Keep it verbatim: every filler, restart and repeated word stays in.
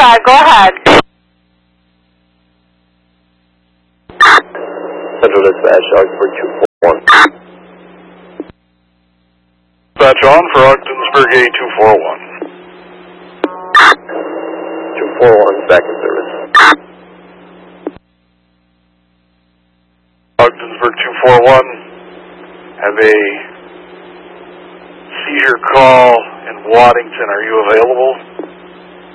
five, go ahead. Central Dispatch, Ogdensburg two four one. Dispatch on for Ogdensburg A two four one. two four one, back in service. Ogdensburg two four one, have a seizure call in Waddington. Are you available?